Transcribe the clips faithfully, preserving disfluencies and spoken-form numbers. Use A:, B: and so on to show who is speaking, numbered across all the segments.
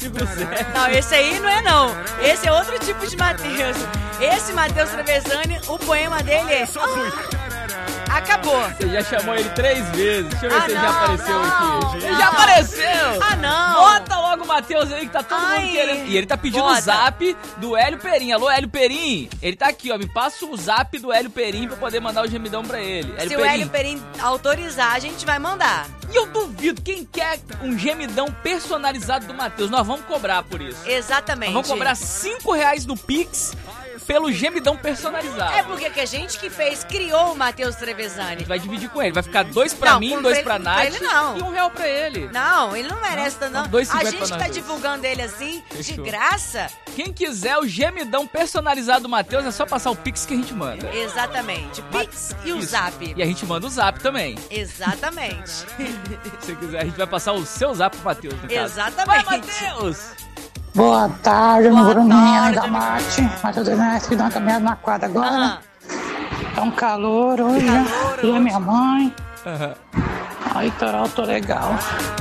A: cinco sete.
B: Não, esse aí não é não. Esse é outro tipo de Matheus. Esse Matheus Trevisani, o poema dele é... Ah, acabou.
A: Você já chamou ele três vezes. Deixa eu ver
B: Ah,
A: se ele
B: não,
A: já apareceu
B: não,
A: aqui. Ele
B: não.
A: já apareceu!
B: Ah, não.
A: Bota logo o Matheus aí que tá todo
B: Ai,
A: mundo querendo. E ele tá pedindo
B: bota.
A: o zap do Hélio Perim. Alô, Hélio Perim? Ele tá aqui, ó. Me passa o zap do Hélio Perim pra poder mandar o gemidão pra ele. Hélio
B: Se o
A: Perim.
B: Hélio Perim autorizar, a gente vai mandar.
A: E eu duvido, quem quer um gemidão personalizado do Matheus, nós vamos cobrar por isso.
B: Exatamente.
A: Nós vamos cobrar cinco reais no Pix pelo gemidão personalizado.
B: É porque que a gente que fez, criou o Matheus
A: A
B: Trevisani.
A: gente vai dividir com ele. Vai ficar dois pra
B: Não,
A: mim,
B: com
A: dois
B: ele-
A: pra
B: pra
A: Nath
B: ele não.
A: e um real pra ele.
B: Não, ele não merece tanto, não.
A: dois e
B: A
A: cinquenta
B: gente
A: pra
B: que
A: nós
B: tá
A: dois.
B: divulgando ele assim, de
A: Fechou.
B: graça.
A: Quem quiser o gemidão personalizado do Matheus, é só passar o Pix que a gente manda.
B: Exatamente. Pix e o
A: Isso.
B: Zap.
A: E a gente manda o zap também.
B: Exatamente.
A: Se você quiser, a gente vai passar o seu zap pro Matheus, no caso.
B: Exatamente.
A: Vai, Matheus!
C: Boa tarde,
B: Boa
C: meu Bruninho
B: tarde,
C: da
B: meu
C: Mate. Mas eu devo aqui dar uma caminhada na quadra agora.
B: Aham.
C: Tá um calor hoje,
B: Calor
C: né? E
B: hoje.
C: a minha mãe.
A: Aham.
C: Aí, Toral, tô legal.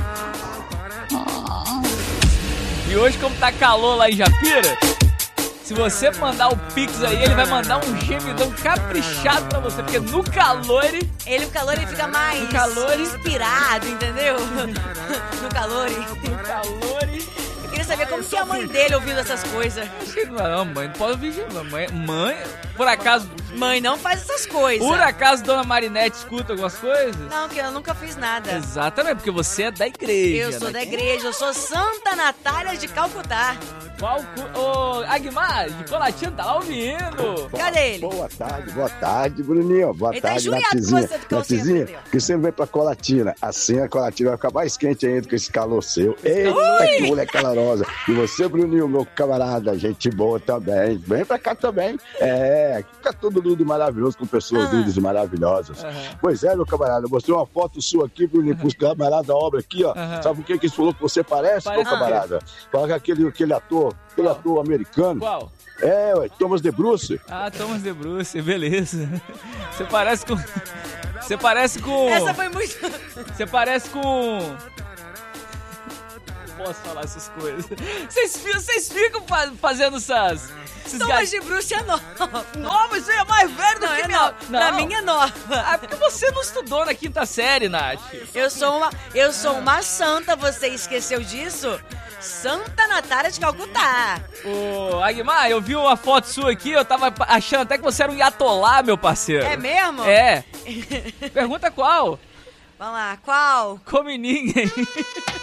A: E hoje, como tá calor lá em Japira, se você mandar o Pix aí, ele vai mandar um gemidão caprichado pra você, porque no calor ele...
B: Ele, o calor, ele fica mais
A: No calor.
B: inspirado, entendeu? No calor.
A: No calor ele...
B: Eu queria saber como que é a mãe dele ouvindo essas coisas.
A: Não, mãe, não pode ouvir gemidão. Mãe, mãe, por acaso...
B: Mãe, não faz essas coisas.
A: Por acaso, Dona Marinette escuta algumas coisas?
B: Não, que eu nunca fiz nada.
A: Exatamente, porque você é da igreja.
B: Eu sou
A: né?
B: da igreja, eu sou Santa Natália de Calcutá.
A: Qual... cu- Ô, Agmar, de Colatina, tá lá ouvindo.
B: Cadê ele?
D: Boa tarde, boa tarde, Bruninho. Boa
B: Ele tá
D: tarde,
B: injuriado com
D: Natizinha.
B: você, ficou assim,
D: Natizinha,
B: entendeu?
D: que você vem pra Colatina. Assim a Colatina vai ficar mais quente ainda com esse calor seu. Eita, que mulher calorosa. E você, Bruninho, meu camarada, gente boa também. Vem pra cá também. É, fica todo lindo e maravilhoso com pessoas
B: Aham.
D: lindas e maravilhosas.
A: Aham.
D: Pois é, meu camarada, eu mostrei uma foto sua aqui, Bruninho, pros camaradas da obra aqui, ó.
A: Aham.
D: Sabe o que que ele falou que você parece,
A: Parece
D: meu camarada? Fala que aquele, aquele ator, aquele
A: Qual?
D: ator americano.
A: Qual?
D: É, ué, Thomas de Bruce.
A: Ah, Thomas de Bruce, beleza. Você parece com... Você parece com...
B: Essa foi muito...
A: Você parece com... Não posso falar essas coisas. Vocês, fi- vocês ficam fa- fazendo essas... Esses
B: Thomas
A: gas-
B: de Bruce é nova.
A: Nova, isso aí é mais velho do
B: Não,
A: que
B: é
A: minha...
B: nova. Pra mim é nova.
A: Ah, porque você não estudou na quinta série, Nath.
B: Eu sou uma, eu sou uma santa, você esqueceu disso? Santa Natália de Calcutá.
A: Ô, Agmar, eu vi uma foto sua aqui, eu tava achando até que você era um Yatolá, meu parceiro.
B: É mesmo?
A: É. Pergunta qual?
B: Vamos lá, qual?
A: Come ninguém.